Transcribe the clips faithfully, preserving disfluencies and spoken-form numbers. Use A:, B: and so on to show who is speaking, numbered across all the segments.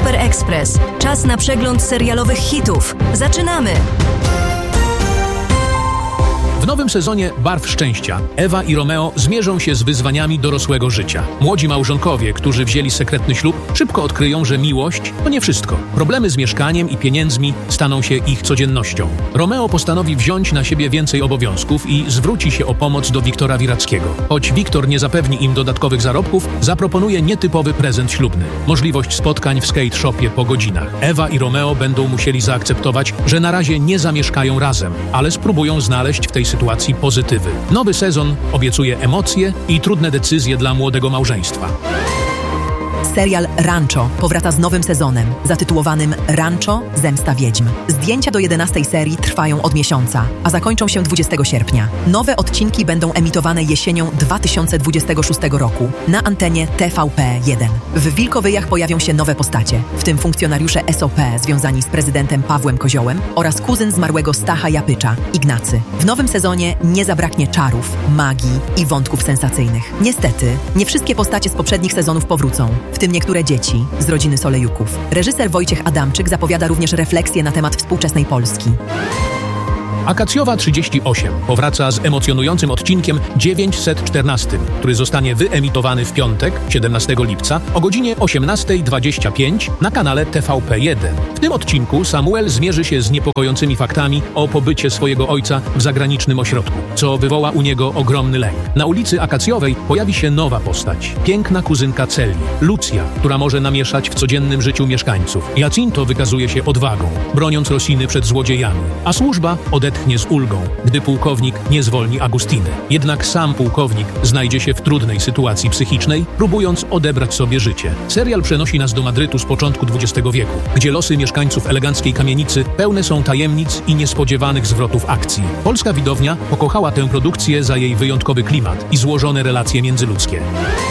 A: Super Express. Czas na przegląd serialowych hitów. Zaczynamy!
B: W nowym sezonie Barw Szczęścia Ewa i Romeo zmierzą się z wyzwaniami dorosłego życia. Młodzi małżonkowie, którzy wzięli sekretny ślub, szybko odkryją, że miłość to nie wszystko. Problemy z mieszkaniem i pieniędzmi staną się ich codziennością. Romeo postanowi wziąć na siebie więcej obowiązków i zwróci się o pomoc do Wiktora Wirackiego. Choć Wiktor nie zapewni im dodatkowych zarobków, zaproponuje nietypowy prezent ślubny. Możliwość spotkań w skate shopie po godzinach. Ewa i Romeo będą musieli zaakceptować, że na razie nie zamieszkają razem, ale spróbują znaleźć w tej sytuacji pozytywy. Nowy sezon obiecuje emocje i trudne decyzje dla młodego małżeństwa.
C: Serial Rancho powraca z nowym sezonem, zatytułowanym Rancho – Zemsta Wiedźm. Zdjęcia do jedenastej serii trwają od miesiąca, a zakończą się dwudziestego sierpnia. Nowe odcinki będą emitowane jesienią dwa tysiące dwudziestego szóstego roku na antenie T V P jeden. W Wilkowyjach pojawią się nowe postacie, w tym funkcjonariusze S O P związani z prezydentem Pawłem Koziołem oraz kuzyn zmarłego Stacha Japycza, Ignacy. W nowym sezonie nie zabraknie czarów, magii i wątków sensacyjnych. Niestety, nie wszystkie postacie z poprzednich sezonów powrócą, w tym niektóre dzieci z rodziny Solejuków. Reżyser Wojciech Adamczyk zapowiada również refleksję na temat współczesnej Polski.
B: Akacjowa trzydzieści osiem powraca z emocjonującym odcinkiem dziewięćset czternaście, który zostanie wyemitowany w piątek, siedemnastego lipca o godzinie osiemnasta dwadzieścia pięć na kanale T V P jeden. W tym odcinku Samuel zmierzy się z niepokojącymi faktami o pobycie swojego ojca w zagranicznym ośrodku, co wywoła u niego ogromny lęk. Na ulicy Akacjowej pojawi się nowa postać, piękna kuzynka Celi, Lucja, która może namieszać w codziennym życiu mieszkańców. Jacinto wykazuje się odwagą, broniąc Rosiny przed złodziejami, a służba odetchnie z ulgą, gdy pułkownik nie zwolni Agustiny. Jednak sam pułkownik znajdzie się w trudnej sytuacji psychicznej, próbując odebrać sobie życie. Serial przenosi nas do Madrytu z początku dwudziestego wieku, gdzie losy mieszkańców eleganckiej kamienicy pełne są tajemnic i niespodziewanych zwrotów akcji. Polska widownia pokochała tę produkcję za jej wyjątkowy klimat i złożone relacje międzyludzkie.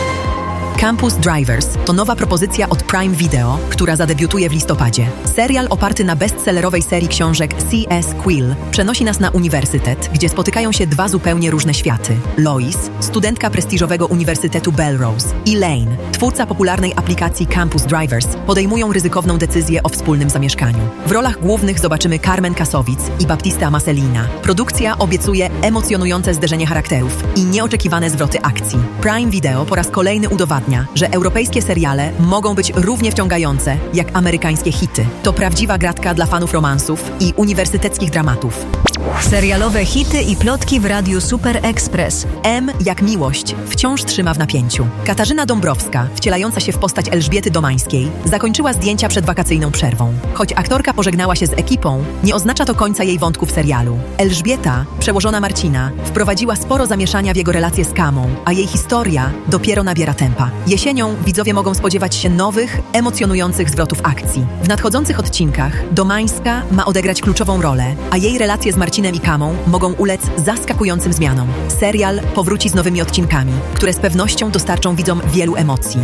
C: Campus Drivers to nowa propozycja od Prime Video, która zadebiutuje w listopadzie. Serial oparty na bestsellerowej serii książek C S Quill przenosi nas na uniwersytet, gdzie spotykają się dwa zupełnie różne światy. Lois, studentka prestiżowego Uniwersytetu Belrose, i Lane, twórca popularnej aplikacji Campus Drivers, podejmują ryzykowną decyzję o wspólnym zamieszkaniu. W rolach głównych zobaczymy Carmen Kasowic i Baptista Maselina. Produkcja obiecuje emocjonujące zderzenie charakterów i nieoczekiwane zwroty akcji. Prime Video po raz kolejny udowadnia, że europejskie seriale mogą być równie wciągające jak amerykańskie hity. To prawdziwa gratka dla fanów romansów i uniwersyteckich dramatów.
A: Serialowe hity i plotki w Radiu Super Express.
C: M jak miłość wciąż trzyma w napięciu. Katarzyna Dąbrowska, wcielająca się w postać Elżbiety Domańskiej, zakończyła zdjęcia przed wakacyjną przerwą. Choć aktorka pożegnała się z ekipą, nie oznacza to końca jej wątku w serialu. Elżbieta, przełożona Marcina, wprowadziła sporo zamieszania w jego relacje z Kamą, a jej historia dopiero nabiera tempa. Jesienią widzowie mogą spodziewać się nowych, emocjonujących zwrotów akcji. W nadchodzących odcinkach Domańska ma odegrać kluczową rolę, a jej relacje z Marcinem i Kamą mogą ulec zaskakującym zmianom. Serial powróci z nowymi odcinkami, które z pewnością dostarczą widzom wielu emocji.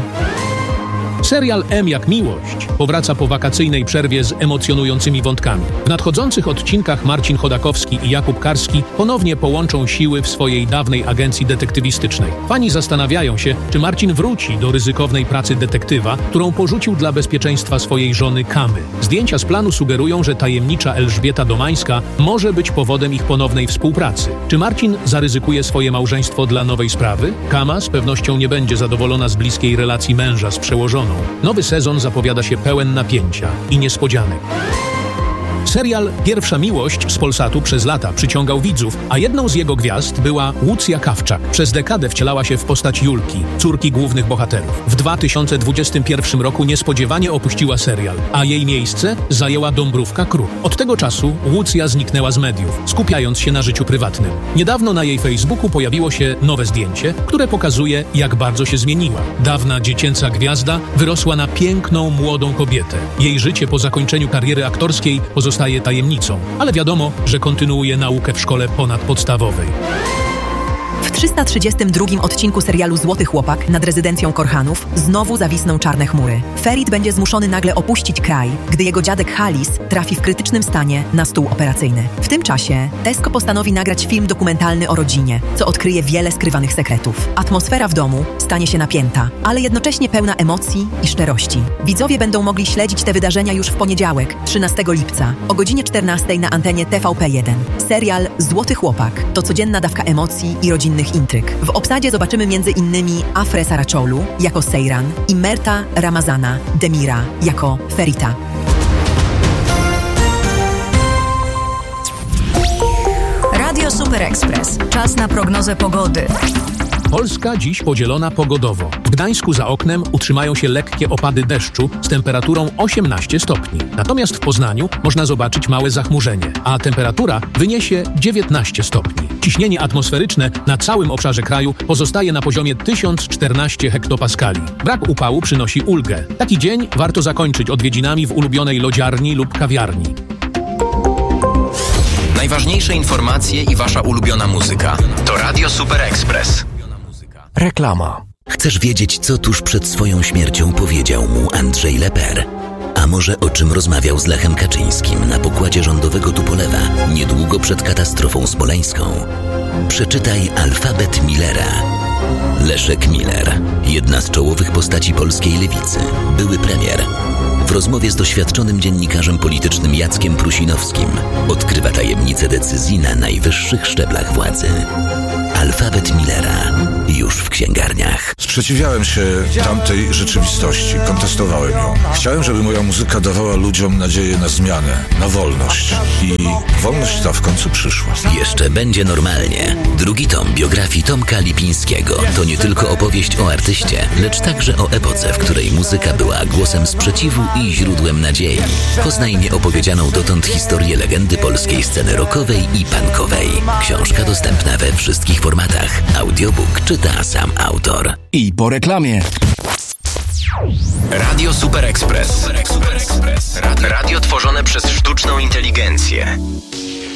B: Serial M jak miłość powraca po wakacyjnej przerwie z emocjonującymi wątkami. W nadchodzących odcinkach Marcin Chodakowski i Jakub Karski ponownie połączą siły w swojej dawnej agencji detektywistycznej. Fani zastanawiają się, czy Marcin wróci do ryzykownej pracy detektywa, którą porzucił dla bezpieczeństwa swojej żony Kamy. Zdjęcia z planu sugerują, że tajemnicza Elżbieta Domańska może być powodem ich ponownej współpracy. Czy Marcin zaryzykuje swoje małżeństwo dla nowej sprawy? Kama z pewnością nie będzie zadowolona z bliskiej relacji męża z przełożoną. Nowy sezon zapowiada się pełen napięcia i niespodzianek. Serial Pierwsza miłość z Polsatu przez lata przyciągał widzów, a jedną z jego gwiazd była Łucja Kawczak. Przez dekadę wcielała się w postać Julki, córki głównych bohaterów. W dwa tysiące dwudziestym pierwszym roku niespodziewanie opuściła serial, a jej miejsce zajęła Dąbrówka Kruk. Od tego czasu Łucja zniknęła z mediów, skupiając się na życiu prywatnym. Niedawno na jej Facebooku pojawiło się nowe zdjęcie, które pokazuje, jak bardzo się zmieniła. Dawna dziecięca gwiazda wyrosła na piękną, młodą kobietę. Jej życie po zakończeniu kariery aktorskiej pozostaje tajemnicą, ale wiadomo, że kontynuuje naukę w szkole ponadpodstawowej.
A: W
C: trzysta trzydziestym drugim odcinku serialu Złoty Chłopak nad rezydencją Korhanów znowu zawisną czarne chmury. Ferit będzie zmuszony nagle opuścić kraj, gdy jego dziadek Halis trafi w krytycznym stanie na stół operacyjny. W tym czasie Tesco postanowi nagrać film dokumentalny o rodzinie, co odkryje wiele skrywanych sekretów. Atmosfera w domu stanie się napięta, ale jednocześnie pełna emocji i szczerości. Widzowie będą mogli śledzić te wydarzenia już w poniedziałek, trzynastego lipca, o godzinie czternastej na antenie T V P jeden. Serial Złoty Chłopak to codzienna dawka emocji i rodzinnych intryg. W obsadzie zobaczymy między innymi Afre Saraczolu jako Seyran i Merta Ramazana Demira jako Ferita.
A: Radio Super Express. Czas na prognozę pogody.
B: Polska dziś podzielona pogodowo. W Gdańsku za oknem utrzymają się lekkie opady deszczu z temperaturą osiemnaście stopni. Natomiast w Poznaniu można zobaczyć małe zachmurzenie, a temperatura wyniesie dziewiętnaście stopni. Ciśnienie atmosferyczne na całym obszarze kraju pozostaje na poziomie tysiąc czternaście hektopaskali. Brak upału przynosi ulgę. Taki dzień warto zakończyć odwiedzinami w ulubionej lodziarni lub kawiarni.
D: Najważniejsze informacje i wasza ulubiona muzyka to Radio Super Express.
E: Reklama.
F: Chcesz wiedzieć, co tuż przed swoją śmiercią powiedział mu Andrzej Leper? A może o czym rozmawiał z Lechem Kaczyńskim na pokładzie rządowego Tupolewa niedługo przed katastrofą smoleńską? Przeczytaj Alfabet Millera. Leszek Miller, jedna z czołowych postaci polskiej lewicy, były premier. W rozmowie z doświadczonym dziennikarzem politycznym Jackiem Prusinowskim odkrywa tajemnice decyzji na najwyższych szczeblach władzy. Alfabet Millera już w księgarniach.
G: Sprzeciwiałem się tamtej rzeczywistości, kontestowałem ją. Chciałem, żeby moja muzyka dawała ludziom nadzieję na zmianę, na wolność. I wolność ta w końcu przyszła.
F: Jeszcze będzie normalnie. Drugi tom biografii Tomka Lipińskiego to nie tylko opowieść o artyście, lecz także o epoce, w której muzyka była głosem sprzeciwu i źródłem nadziei. Poznaj nieopowiedzianą dotąd historię legendy polskiej sceny rockowej i punkowej. Książka dostępna we wszystkich formatach. Audiobook czyta sam autor.
E: I po reklamie.
D: Radio Super Express. Radio tworzone przez sztuczną inteligencję.